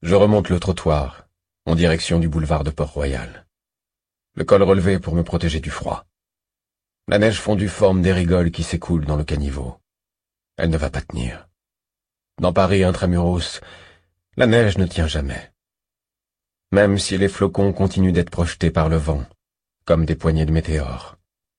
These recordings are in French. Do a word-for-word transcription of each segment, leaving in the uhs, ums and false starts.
Je remonte le trottoir, en direction du boulevard de Port-Royal. Le col relevé pour me protéger du froid. La neige fondue forme des rigoles qui s'écoulent dans le caniveau. Elle ne va pas tenir. Dans Paris intramuros, la neige ne tient jamais. Même si les flocons continuent d'être projetés par le vent, comme des poignées de météores.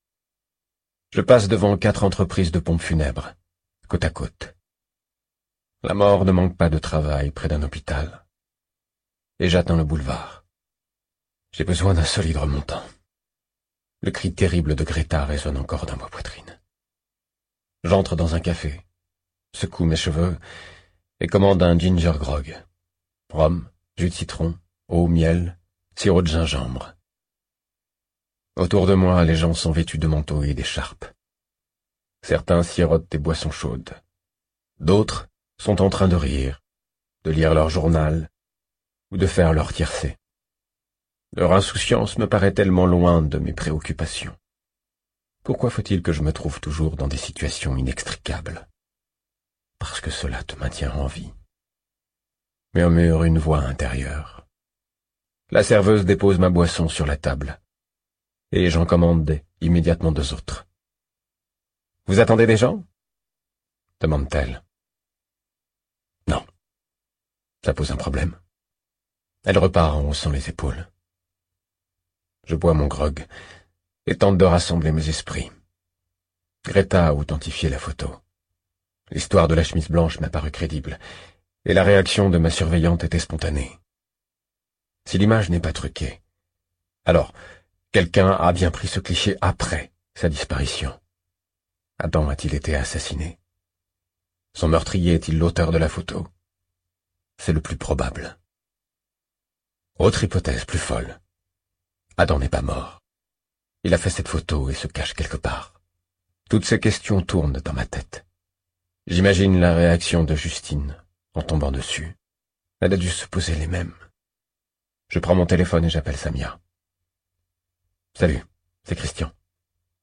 Je passe devant quatre entreprises de pompes funèbres, côte à côte. La mort ne manque pas de travail près d'un hôpital. Et j'atteins le boulevard. J'ai besoin d'un solide remontant. Le cri terrible de Greta résonne encore dans ma poitrine. J'entre dans un café, secoue mes cheveux et commande un ginger grog. Rhum, jus de citron, eau, miel, sirop de gingembre. Autour de moi, les gens sont vêtus de manteaux et d'écharpes. Certains sirotent des boissons chaudes. D'autres sont en train de rire, de lire leur journal ou de faire leur tiercé. Leur insouciance me paraît tellement loin de mes préoccupations. Pourquoi faut-il que je me trouve toujours dans des situations inextricables? Parce que cela te maintient en vie. Murmure une voix intérieure. La serveuse dépose ma boisson sur la table, et j'en commande immédiatement deux autres. « Vous attendez des gens ?» demande-t-elle. « Non. » Ça pose un problème. Elle repart en haussant les épaules. Je bois mon grog et tente de rassembler mes esprits. Greta a authentifié la photo. L'histoire de la chemise blanche m'a paru crédible, et la réaction de ma surveillante était spontanée. Si l'image n'est pas truquée, alors quelqu'un a bien pris ce cliché après sa disparition. Adam a-t-il été assassiné? Son meurtrier est-il l'auteur de la photo? C'est le plus probable. Autre hypothèse plus folle. Adam n'est pas mort. Il a fait cette photo et se cache quelque part. Toutes ces questions tournent dans ma tête. J'imagine la réaction de Justine en tombant dessus. Elle a dû se poser les mêmes. Je prends mon téléphone et j'appelle Samia. « Salut, c'est Christian. »« Salut ?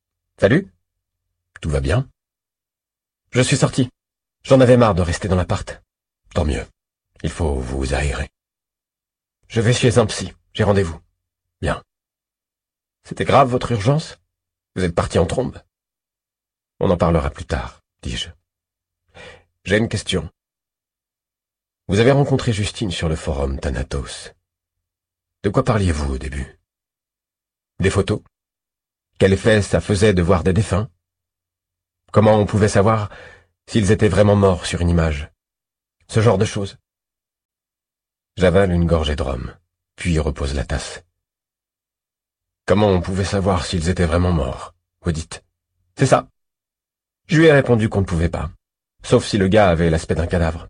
Tout va bien ? » ?»« Je suis sorti. J'en avais marre de rester dans l'appart. »« Tant mieux. Il faut vous aérer. »« Je vais chez un psy. J'ai rendez-vous. »« Bien. »« C'était grave votre urgence ? Vous êtes parti en trombe ? » ?»« On en parlera plus tard, dis-je. »« J'ai une question. Vous avez rencontré Justine sur le forum Thanatos. De quoi parliez-vous au début ? Des photos ? Quel effet ça faisait de voir des défunts ? Comment on pouvait savoir s'ils étaient vraiment morts sur une image ? Ce genre de choses. J'avale une gorgée de rhum, puis repose la tasse. Comment on pouvait savoir s'ils étaient vraiment morts, vous dites ? C'est ça. Je lui ai répondu qu'on ne pouvait pas, sauf si le gars avait l'aspect d'un cadavre.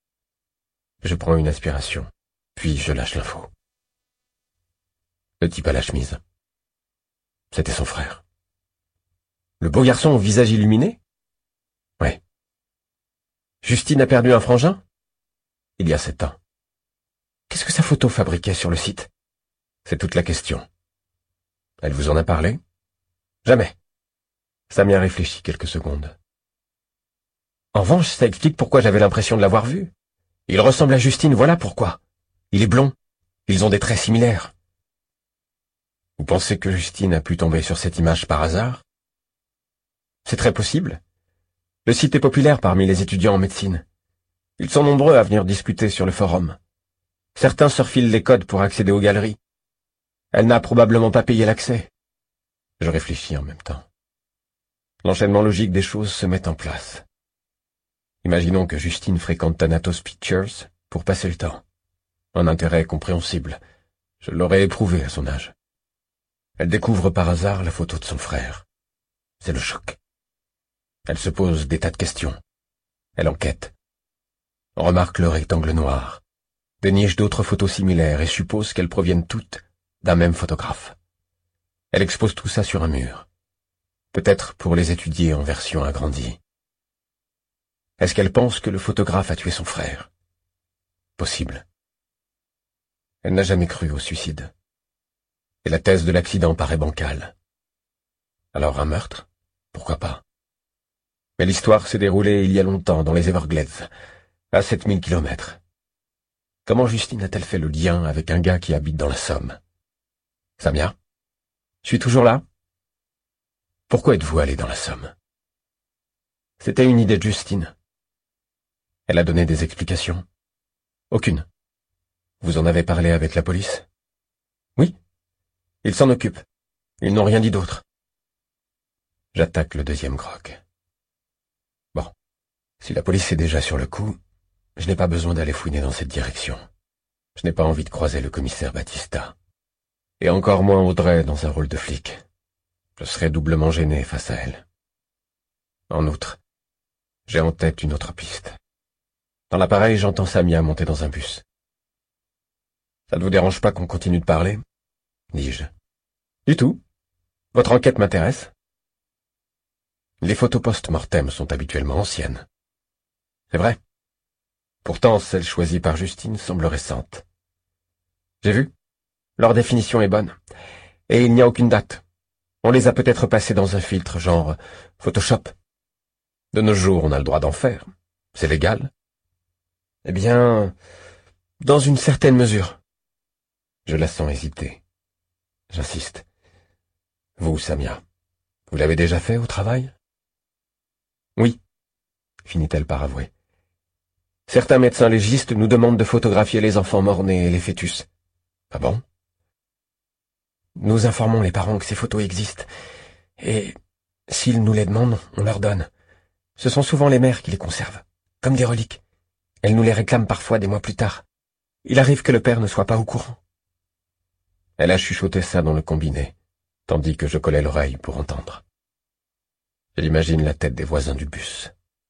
Je prends une aspiration, puis je lâche l'info. Le type à la chemise. C'était son frère. Le beau garçon au visage illuminé ? Ouais. Justine a perdu un frangin ? Il y a sept ans. Qu'est-ce que sa photo fabriquait sur le site ? C'est toute la question. Elle vous en a parlé ? Jamais. Samia réfléchit quelques secondes. En revanche, ça explique pourquoi j'avais l'impression de l'avoir vu. Il ressemble à Justine, voilà pourquoi. Il est blond. Ils ont des traits similaires. Vous pensez que Justine a pu tomber sur cette image par hasard ? C'est très possible. Le site est populaire parmi les étudiants en médecine. Ils sont nombreux à venir discuter sur le forum. Certains surfilent les codes pour accéder aux galeries. Elle n'a probablement pas payé l'accès. Je réfléchis en même temps. L'enchaînement logique des choses se met en place. Imaginons que Justine fréquente Thanatos Pictures pour passer le temps. Un intérêt compréhensible. Je l'aurais éprouvé à son âge. Elle découvre par hasard la photo de son frère. C'est le choc. Elle se pose des tas de questions. Elle enquête. On remarque le rectangle noir, déniche d'autres photos similaires et suppose qu'elles proviennent toutes d'un même photographe. Elle expose tout ça sur un mur, peut-être pour les étudier en version agrandie. Est-ce qu'elle pense que le photographe a tué son frère ? Possible. Elle n'a jamais cru au suicide. Et la thèse de l'accident paraît bancale. Alors un meurtre ? Pourquoi pas ? Mais l'histoire s'est déroulée il y a longtemps dans les Everglades, à sept mille kilomètres. Comment Justine a-t-elle fait le lien avec un gars qui habite dans la Somme? Samia? Je suis toujours là? Pourquoi êtes-vous allé dans la Somme? C'était une idée de Justine. Elle a donné des explications? Aucune. Vous en avez parlé avec la police? Oui. Ils s'en occupent. Ils n'ont rien dit d'autre. J'attaque le deuxième grog. Bon. Si la police est déjà sur le coup, je n'ai pas besoin d'aller fouiner dans cette direction. Je n'ai pas envie de croiser le commissaire Battista. Et encore moins Audrey dans un rôle de flic. Je serais doublement gêné face à elle. En outre, j'ai en tête une autre piste. Dans l'appareil, j'entends Samia monter dans un bus. Ça ne vous dérange pas qu'on continue de parler? Dis-je. Du tout. Votre enquête m'intéresse. Les photos post-mortem sont habituellement anciennes. C'est vrai. Pourtant, celle choisie par Justine semble récente. J'ai vu. Leur définition est bonne. Et il n'y a aucune date. On les a peut-être passées dans un filtre, genre Photoshop. De nos jours, on a le droit d'en faire. C'est légal. Eh bien, dans une certaine mesure. Je la sens hésiter. J'insiste. Vous, Samia, vous l'avez déjà fait au travail? Oui, finit-elle par avouer. Certains médecins légistes nous demandent de photographier les enfants morts-nés et les fœtus. Ah bon? Nous informons les parents que ces photos existent, et s'ils nous les demandent, on leur donne. Ce sont souvent les mères qui les conservent, comme des reliques. Elles nous les réclament parfois des mois plus tard. Il arrive que le père ne soit pas au courant. Elle a chuchoté ça dans le combiné, tandis que je collais l'oreille pour entendre. J'imagine la tête des voisins du bus.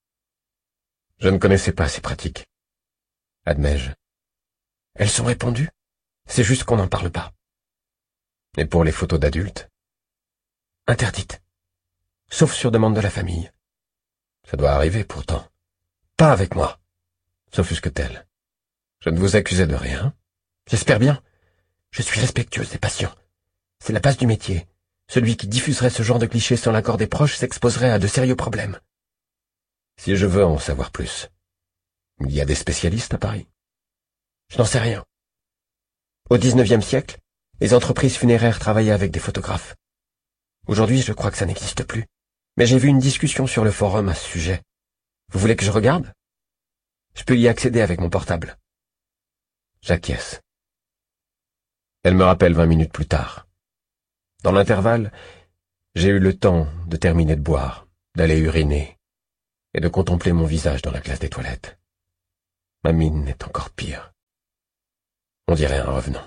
Je ne connaissais pas ces pratiques. Admets-je. Elles sont répandues. C'est juste qu'on n'en parle pas. Et pour les photos d'adultes? Interdites. Sauf sur demande de la famille. Ça doit arriver pourtant. Pas avec moi. S'offusque-t-elle. Je ne vous accusais de rien. J'espère bien. Je suis respectueuse des patients. C'est la base du métier. Celui qui diffuserait ce genre de clichés sans l'accord des proches s'exposerait à de sérieux problèmes. Si je veux en savoir plus, il y a des spécialistes à Paris? Je n'en sais rien. Au dix-neuvième siècle, les entreprises funéraires travaillaient avec des photographes. Aujourd'hui, je crois que ça n'existe plus. Mais j'ai vu une discussion sur le forum à ce sujet. Vous voulez que je regarde? Je peux y accéder avec mon portable. J'acquiesce. Elle me rappelle vingt minutes plus tard. Dans l'intervalle, j'ai eu le temps de terminer de boire, d'aller uriner, et de contempler mon visage dans la glace des toilettes. Ma mine est encore pire. On dirait un revenant.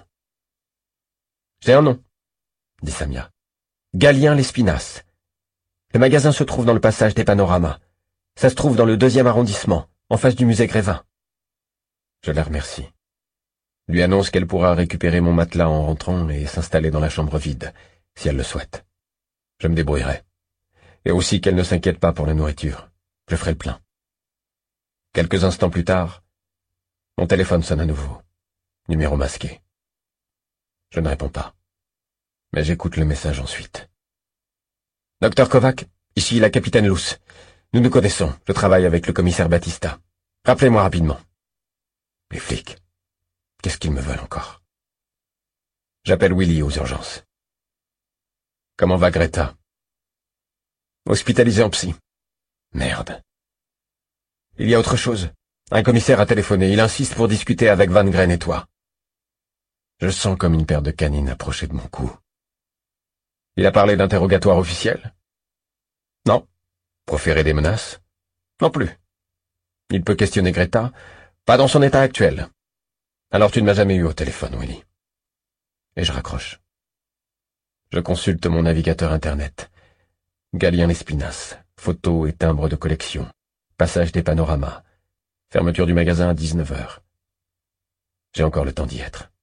J'ai un nom, dit Samia. Galien Lespinasse. Le magasin se trouve dans le passage des Panoramas. Ça se trouve dans le deuxième arrondissement, en face du musée Grévin. Je la remercie. Lui annonce qu'elle pourra récupérer mon matelas en rentrant et s'installer dans la chambre vide, si elle le souhaite. Je me débrouillerai. Et aussi qu'elle ne s'inquiète pas pour la nourriture. Je ferai le plein. Quelques instants plus tard, mon téléphone sonne à nouveau. Numéro masqué. Je ne réponds pas. Mais j'écoute le message ensuite. Docteur Kovac, ici la capitaine Luce. Nous nous connaissons. Je travaille avec le commissaire Battista. Rappelez-moi rapidement. Les flics. Qu'est-ce qu'ils me veulent encore? J'appelle Willy aux urgences. Comment va Greta? Hospitalisée en psy. Merde. Il y a autre chose. Un commissaire a téléphoné. Il insiste pour discuter avec Van Gren et toi. Je sens comme une paire de canines approcher de mon cou. Il a parlé d'interrogatoire officiel? Non. Proférer des menaces? Non plus. Il peut questionner Greta? Pas dans son état actuel. Alors tu ne m'as jamais eu au téléphone, Willy. Et je raccroche. Je consulte mon navigateur Internet. Galien Lespinasse, photos et timbres de collection. Passage des Panoramas. Fermeture du magasin à dix-neuf heures. J'ai encore le temps d'y être.